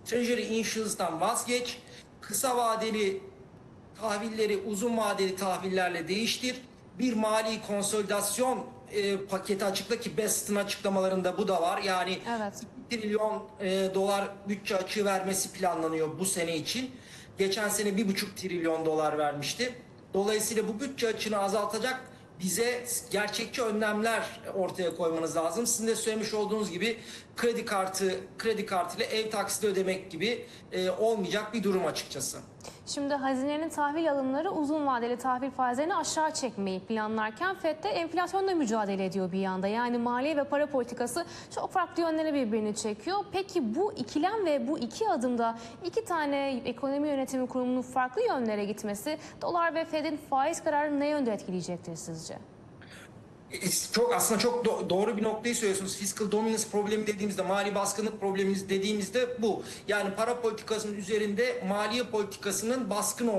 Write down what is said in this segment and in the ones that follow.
Treasury Insurance'dan vazgeç. Kısa vadeli tahvilleri uzun vadeli tahvillerle değiştir. Bir mali konsolidasyon paketi açıkla ki Best'in açıklamalarında bu da var. Yani Evet. 2 trilyon dolar bütçe açığı vermesi planlanıyor bu sene için. Geçen sene 1,5 trilyon dolar vermişti. Dolayısıyla bu bütçe açığını azaltacak bize gerçekçi önlemler ortaya koymanız lazım. Sizin de söylemiş olduğunuz gibi kredi kartı ile ev taksidi ödemek gibi olmayacak bir durum açıkçası. Şimdi hazinenin tahvil alımları uzun vadeli tahvil faizlerini aşağı çekmeyi planlarken FED de enflasyonla mücadele ediyor bir yanda. Yani maliye ve para politikası çok farklı yönlere birbirini çekiyor. Peki bu ikilem ve bu iki adımda iki tane ekonomi yönetimi kurumunun farklı yönlere gitmesi dolar ve FED'in faiz kararını ne yönde etkileyecektir sizce? Aslında çok doğru bir noktayı söylüyorsunuz. Fiscal dominance problemi dediğimizde, mali baskınlık problemimiz dediğimizde bu. Yani para politikasının üzerinde maliye politikasının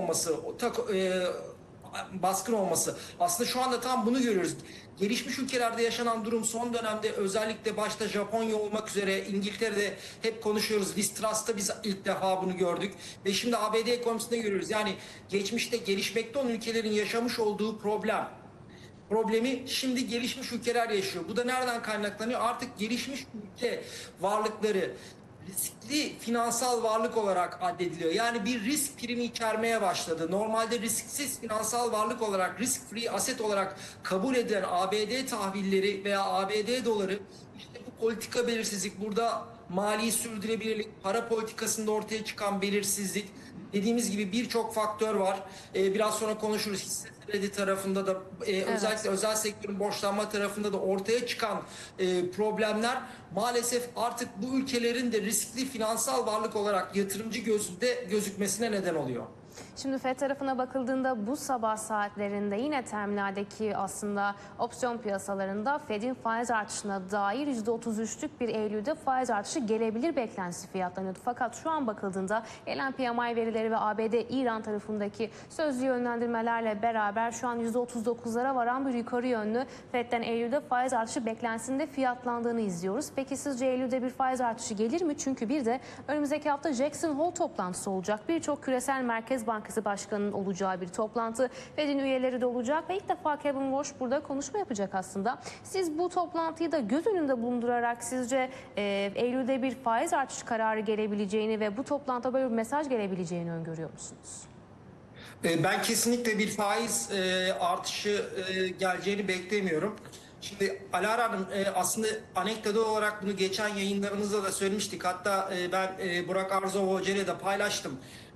baskın olması. Aslında şu anda tam bunu görüyoruz. Gelişmiş ülkelerde yaşanan durum son dönemde özellikle başta Japonya olmak üzere İngiltere'de hep konuşuyoruz. Liz Truss'ta biz ilk defa bunu gördük. Ve şimdi ABD ekonomisinde görüyoruz. Yani geçmişte gelişmekte olan ülkelerin yaşamış olduğu problemi şimdi gelişmiş ülkeler yaşıyor. Bu da nereden kaynaklanıyor? Artık gelişmiş ülke varlıkları riskli finansal varlık olarak addediliyor. Yani bir risk primi içermeye başladı. Normalde risksiz finansal varlık olarak, risk free asset olarak kabul edilen ABD tahvilleri veya ABD doları işte bu politika belirsizlik, burada mali sürdürülebilirlik, para politikasında ortaya çıkan belirsizlik, dediğimiz gibi birçok faktör var. Biraz sonra konuşuruz. Hisse senedi tarafında da Evet. özellikle özel sektörün borçlanma tarafında da ortaya çıkan problemler maalesef artık bu ülkelerin de riskli finansal varlık olarak yatırımcı gözünde gözükmesine neden oluyor. Şimdi FED tarafına bakıldığında bu sabah saatlerinde yine terminaldeki aslında opsiyon piyasalarında FED'in faiz artışına dair %33'lük bir Eylül'de faiz artışı gelebilir beklentisi fiyatlanıyordu. Fakat şu an bakıldığında gelen PMI verileri ve ABD-İran tarafındaki sözlü yönlendirmelerle beraber şu an %39'lara varan bir yukarı yönlü FED'den Eylül'de faiz artışı beklentisinde fiyatlandığını izliyoruz. Peki sizce Eylül'de bir faiz artışı gelir mi? Çünkü bir de önümüzdeki hafta Jackson Hole toplantısı olacak. Birçok küresel merkez bankası başkanının olacağı bir toplantı. FED'in üyeleri de olacak ve ilk defa Kevin Warsh burada konuşma yapacak aslında. Siz bu toplantıyı da göz önünde bulundurarak sizce Eylül'de bir faiz artış kararı gelebileceğini ve bu toplantıda böyle bir mesaj gelebileceğini öngörüyor musunuz? Ben kesinlikle bir faiz artışı geleceğini beklemiyorum. Şimdi Alara Hanım aslında anekdotal olarak bunu geçen yayınlarımızda da söylemiştik. Hatta ben Burak Arzova Hoca ile de paylaştım.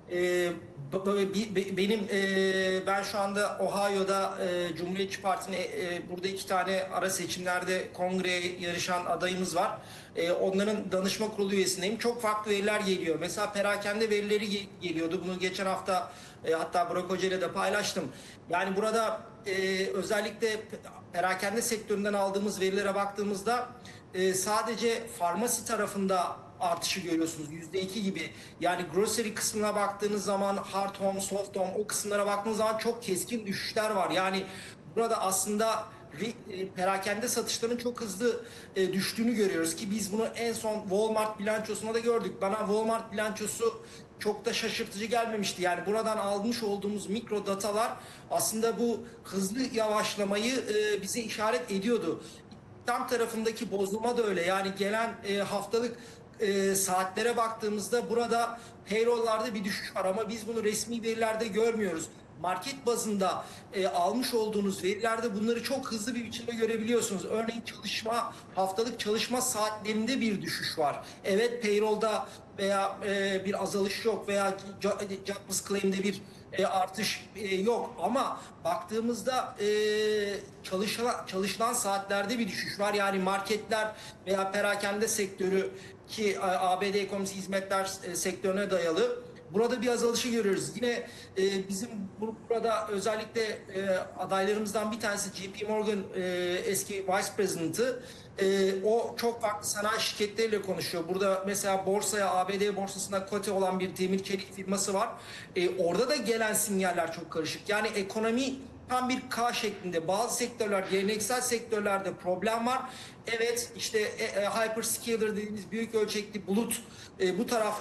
Ben şu anda Ohio'da Cumhuriyetçi Parti'nin burada 2 tane ara seçimlerde kongreye yarışan adayımız var. Onların danışma kurulu üyesindeyim. Çok farklı veriler geliyor. Mesela perakende verileri geliyordu. Bunu geçen hafta hatta Burak Hoca ile de paylaştım. Yani burada özellikle perakende sektöründen aldığımız verilere baktığımızda sadece farmasi tarafında artışı görüyorsunuz. %2 gibi. Yani grocery kısmına baktığınız zaman hard home, soft home o kısımlara baktığınız zaman çok keskin düşüşler var. Yani burada aslında perakende satışların çok hızlı düştüğünü görüyoruz ki biz bunu en son Walmart bilançosunda da gördük. Bana Walmart bilançosu çok da şaşırtıcı gelmemişti. Yani buradan almış olduğumuz mikro datalar aslında bu hızlı yavaşlamayı bize işaret ediyordu. Tam tarafındaki bozulma da öyle. Yani gelen haftalık saatlere baktığımızda burada payroll'larda bir düşüş var ama biz bunu resmi verilerde görmüyoruz. Market bazında almış olduğunuz verilerde bunları çok hızlı bir biçimde görebiliyorsunuz. Örneğin haftalık çalışma saatlerinde bir düşüş var. Evet, payroll'da veya bir azalış yok veya jobless claim'de bir artış yok ama baktığımızda çalışılan saatlerde bir düşüş var. Yani marketler veya perakende sektörü ki ABD ekonomisi hizmetler sektörüne dayalı. Burada bir azalışı görüyoruz. Yine bizim burada özellikle adaylarımızdan bir tanesi JP Morgan eski Vice President'ı. O çok farklı sanayi şirketleriyle konuşuyor. Burada mesela ABD borsasına kote olan bir demir çelik firması var. Orada da gelen sinyaller çok karışık. Yani ekonomi tam bir K şeklinde. Bazı sektörler, geleneksel sektörlerde problem var. Evet, işte hyperscaler dediğimiz büyük ölçekli bulut bu taraf